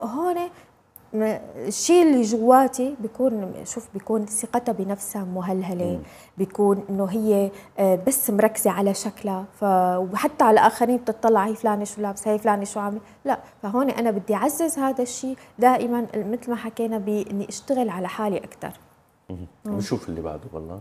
هون الشيء اللي جواتي بيكون، شوف، بيكون ثقتها بنفسها مهلهله، بيكون انه هي بس مركزه على شكلها، وحتى على الاخرين بتطلع هي فلانه شو لابسه، هي فلانه شو عامله، لا. فهون انا بدي اعزز هذا الشيء دائما، مثل ما حكينا، باني اشتغل على حالي اكثر. بنشوف اللي بعده. والله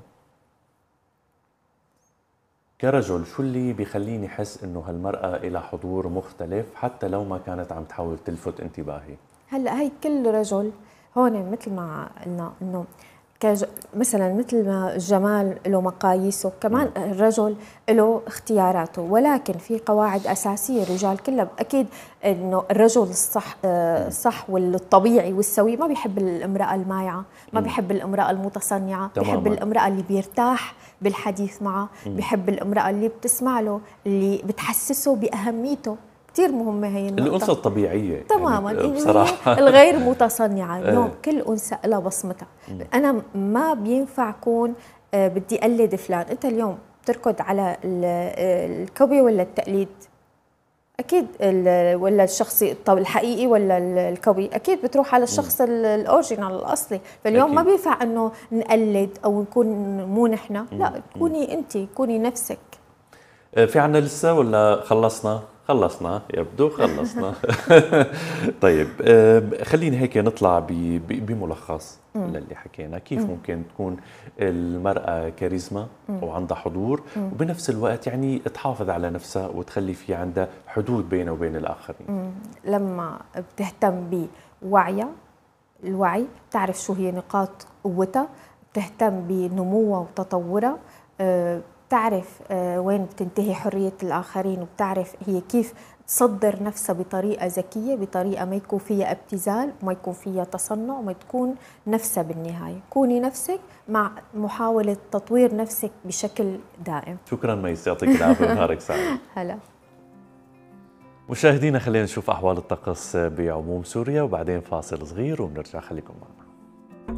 كرجل شو اللي بيخليني احس انه هالمرأة لها حضور مختلف حتى لو ما كانت عم تحاول تلفت انتباهي؟ هلا هي كل رجل هون مثل ما قلنا انه مثلا مثل ما الجمال له مقاييسه، كمان الرجل له اختياراته، ولكن في قواعد اساسيه. الرجال كلها اكيد انه الرجل الصح والطبيعي والسوي ما بيحب الامراه المايعه، ما بيحب الامراه المتصنعه، بيحب الامراه اللي بيرتاح بالحديث معها، بيحب الامراه اللي بتسمع له، اللي بتحسسه باهميته. كثير مهمة هي النقطة، الأنثى الطبيعية تماما، يعني بصراحة. الغير متصنعة. اليوم كل أنثى لها بصمتها. أنا ما بينفع أكون بدي أقلد فلان. أنت اليوم بتركض على الكوبي ولا التقليد؟ أكيد ولا الشخص الحقيقي ولا الكوبي؟ أكيد بتروح على الشخص الأوريجينال الأصلي. فاليوم أكيد. ما بينفع إنه نقلد أو نكون مو نحن، لا، كوني أنت، كوني نفسك. في عنا لسه ولا خلصنا؟ خلصنا يبدو، خلصنا. طيب خلينا هيك نطلع بملخص للي حكينا. كيف ممكن تكون المرأة كاريزما وعندها حضور، وبنفس الوقت يعني تحافظ على نفسها وتخلي في عندها حدود بينها وبين الآخرين؟ لما بتهتم بوعيها، الوعي، بتعرف شو هي نقاط قوتها، بتهتم بنموها وتطورها، بتعرف وين بتنتهي حرية الآخرين، وبتعرف هي كيف تصدر نفسها بطريقة ذكية، بطريقة ما يكون فيها ابتذال، وما يكون فيها تصنع، وما تكون نفسها بالنهاية. كوني نفسك مع محاولة تطوير نفسك بشكل دائم. شكرا ميس، يعطيك العافية ونهارك سعيد. هلا مشاهدينا، خلينا نشوف أحوال الطقس بعموم سوريا وبعدين فاصل صغير وبنرجع. خليكم معنا.